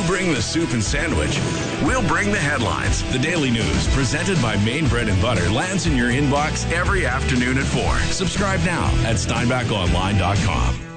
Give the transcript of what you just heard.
bring the soup and sandwich. We'll bring the headlines. The Daily News, presented by Maine Bread and Butter, lands in your inbox every afternoon at 4. Subscribe now at steinbachonline.com.